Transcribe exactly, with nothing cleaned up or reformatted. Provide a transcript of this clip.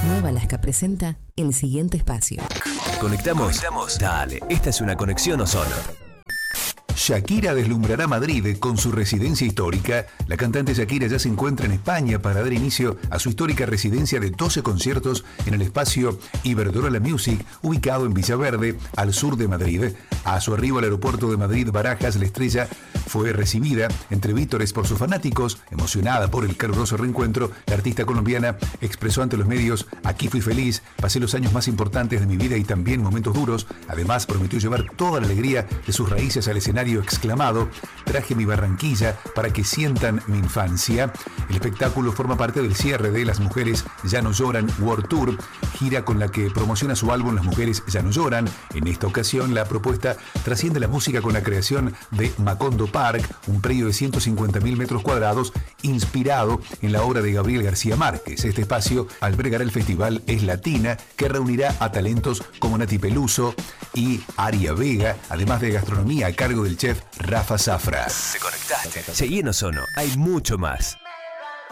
Nueva Alaska presenta el siguiente espacio. ¿Conectamos? ¿Conectamos? Dale, esta es una conexión Ozono. Shakira deslumbrará Madrid con su residencia histórica. La cantante Shakira ya se encuentra en España para dar inicio a su histórica residencia de doce conciertos en el espacio Iberdrola Music, ubicado en Villaverde, al sur de Madrid. A su arribo al aeropuerto de Madrid Barajas, la estrella fue recibida entre vítores por sus fanáticos. Emocionada por el caluroso reencuentro, la artista colombiana expresó ante los medios: "Aquí fui feliz, pasé los años más importantes de mi vida y también momentos duros". Además, prometió llevar toda la alegría de sus raíces al escenario, exclamado: "Traje mi Barranquilla para que sientan mi infancia". El espectáculo forma parte del cierre de Las Mujeres Ya No Lloran World Tour, gira con la que promociona su álbum Las Mujeres Ya No Lloran. En esta ocasión, la propuesta trasciende la música con la creación de Macondo Park, un predio de ciento cincuenta mil metros cuadrados inspirado en la obra de Gabriel García Márquez. Este espacio albergará el festival Es Latina, que reunirá a talentos como Nati Peluso y Aria Vega, además de gastronomía a cargo del chef Rafa Zafra. Te conectaste. Seguí en Ozono, hay mucho más.